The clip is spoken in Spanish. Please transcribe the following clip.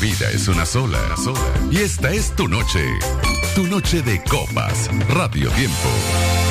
vida es una sola. Y esta es tu noche. Tu noche de copas. Radio Tiempo.